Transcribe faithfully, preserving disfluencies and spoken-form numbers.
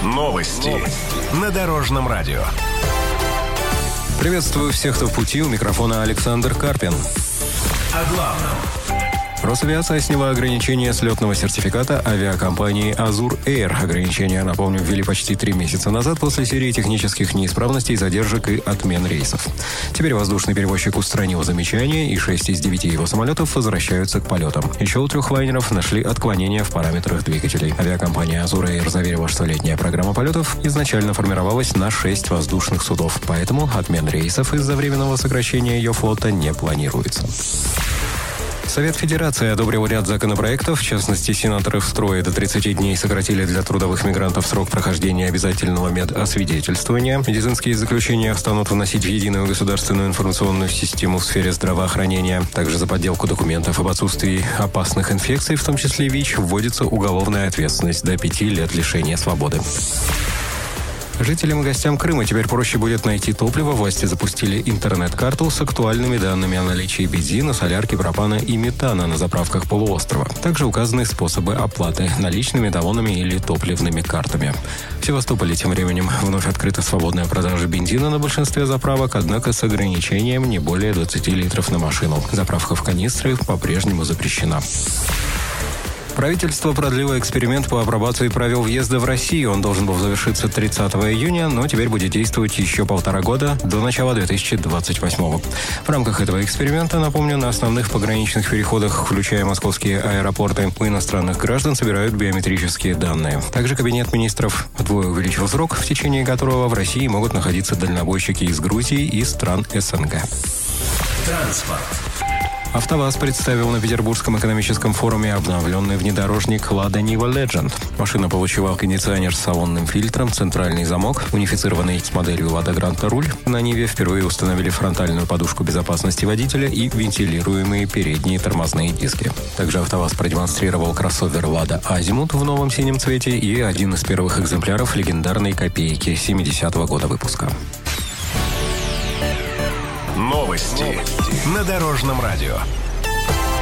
Новости на Дорожном радио. Приветствую всех, кто в пути. У микрофона Александр Карпин. О главном. Росавиация сняла ограничения с летного сертификата авиакомпании «Азур Эйр». Ограничения, напомню, ввели почти три месяца назад после серии технических неисправностей, задержек и отмен рейсов. Теперь воздушный перевозчик устранил замечания, и шесть из девяти его самолетов возвращаются к полетам. Еще у трех лайнеров нашли отклонения в параметрах двигателей. Авиакомпания «Азур Эйр» заверила, что летняя программа полетов изначально формировалась на шесть воздушных судов, поэтому отмен рейсов из-за временного сокращения ее флота не планируется. Совет Федерации одобрил ряд законопроектов. В частности, сенаторы в строе до тридцати дней сократили для трудовых мигрантов срок прохождения обязательного медосвидетельствования. Медицинские заключения станут вносить в единую государственную информационную систему в сфере здравоохранения. Также за подделку документов об отсутствии опасных инфекций, в том числе ВИЧ, вводится уголовная ответственность до пяти лет лишения свободы. Жителям и гостям Крыма теперь проще будет найти топливо. Власти запустили интернет-карту с актуальными данными о наличии бензина, солярки, пропана и метана на заправках полуострова. Также указаны способы оплаты – наличными, талонами или топливными картами. В Севастополе тем временем вновь открыта свободная продажа бензина на большинстве заправок, однако с ограничением не более двадцати литров на машину. Заправка в канистры по-прежнему запрещена. Правительство продлило эксперимент по апробации правил въезда в Россию. Он должен был завершиться тридцатого июня, но теперь будет действовать еще полтора года, до начала две тысячи двадцать восьмого. В рамках этого эксперимента, напомню, на основных пограничных переходах, включая московские аэропорты, у иностранных граждан собирают биометрические данные. Также Кабинет министров вдвое увеличил срок, в течение которого в России могут находиться дальнобойщики из Грузии и стран СНГ. Транспорт. АвтоВАЗ представил на Петербургском экономическом форуме обновленный внедорожник «Лада Нива Legend». Машина получила кондиционер с салонным фильтром, центральный замок, унифицированный с моделью «Лада Гранта» руль. На Ниве впервые установили фронтальную подушку безопасности водителя и вентилируемые передние тормозные диски. Также АвтоВАЗ продемонстрировал кроссовер «Лада Азимут» в новом синем цвете и один из первых экземпляров легендарной копейки семидесятого года выпуска. Новости на Дорожном радио.